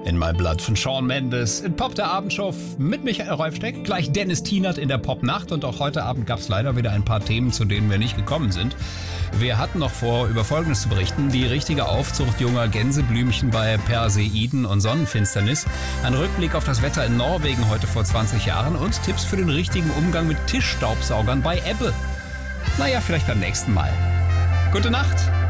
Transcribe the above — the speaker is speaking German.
In My Blood von Shawn Mendes, in Pop der Abendshow mit Michael Reufsteck, gleich Dennis Tienert in der Popnacht und auch heute Abend gab es leider wieder ein paar Themen, zu denen wir nicht gekommen sind. Wir hatten noch vor, über Folgendes zu berichten: die richtige Aufzucht junger Gänseblümchen bei Perseiden und Sonnenfinsternis, ein Rückblick auf das Wetter in Norwegen heute vor 20 Jahren und Tipps für den richtigen Umgang mit Tischstaubsaugern bei Ebbe. Naja, vielleicht beim nächsten Mal. Gute Nacht!